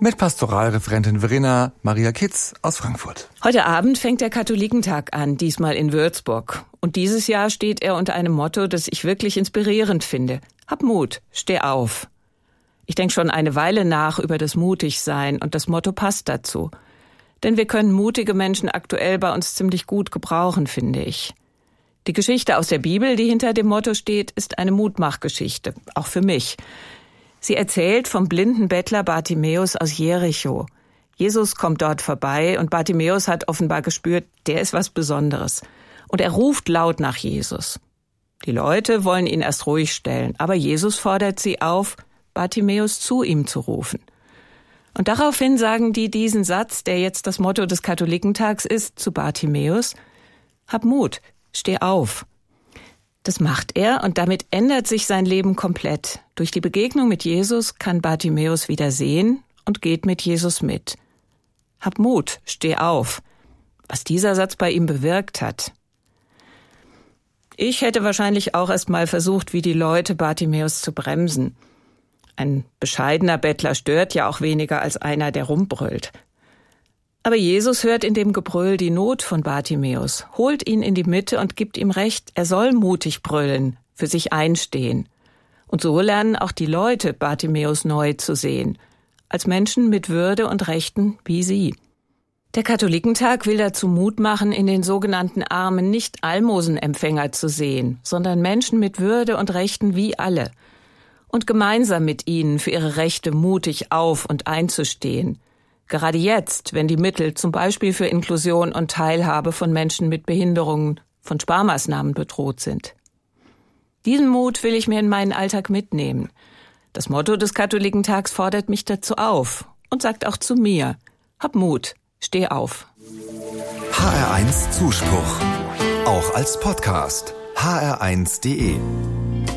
Mit Pastoralreferentin Verena Maria Kitz aus Frankfurt. Heute Abend fängt der Katholikentag an, diesmal in Würzburg. Und dieses Jahr steht er unter einem Motto, das ich wirklich inspirierend finde. Hab Mut, steh auf. Ich denke schon eine Weile nach über das Mutigsein und das Motto passt dazu. Denn wir können mutige Menschen aktuell bei uns ziemlich gut gebrauchen, finde ich. Die Geschichte aus der Bibel, die hinter dem Motto steht, ist eine Mutmachgeschichte, auch für mich. Sie erzählt vom blinden Bettler Bartimäus aus Jericho. Jesus kommt dort vorbei und Bartimäus hat offenbar gespürt, der ist was Besonderes. Und er ruft laut nach Jesus. Die Leute wollen ihn erst ruhig stellen, aber Jesus fordert sie auf, Bartimäus zu ihm zu rufen. Und daraufhin sagen die diesen Satz, der jetzt das Motto des Katholikentags ist, zu Bartimäus: Hab Mut, steh auf. Das macht er und damit ändert sich sein Leben komplett. Durch die Begegnung mit Jesus kann Bartimäus wieder sehen und geht mit Jesus mit. Hab Mut, steh auf. Was dieser Satz bei ihm bewirkt hat. Ich hätte wahrscheinlich auch erst mal versucht, wie die Leute, Bartimäus zu bremsen. Ein bescheidener Bettler stört ja auch weniger als einer, der rumbrüllt. Aber Jesus hört in dem Gebrüll die Not von Bartimäus, holt ihn in die Mitte und gibt ihm recht, er soll mutig brüllen, für sich einstehen. Und so lernen auch die Leute, Bartimäus neu zu sehen, als Menschen mit Würde und Rechten wie sie. Der Katholikentag will dazu Mut machen, in den sogenannten Armen nicht Almosenempfänger zu sehen, sondern Menschen mit Würde und Rechten wie alle. Und gemeinsam mit ihnen für ihre Rechte mutig auf- und einzustehen. Gerade jetzt, wenn die Mittel zum Beispiel für Inklusion und Teilhabe von Menschen mit Behinderungen von Sparmaßnahmen bedroht sind. Diesen Mut will ich mir in meinen Alltag mitnehmen. Das Motto des Katholikentags fordert mich dazu auf und sagt auch zu mir: Hab Mut, steh auf. HR1 Zuspruch. Auch als Podcast. hr1.de